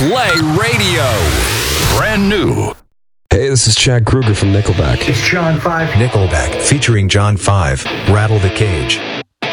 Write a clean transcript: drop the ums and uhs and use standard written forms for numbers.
Play Radio. Brand new. Hey, this is Chad Kruger from Nickelback. It's John 5. Nickelback featuring John 5, Rattle the Cage.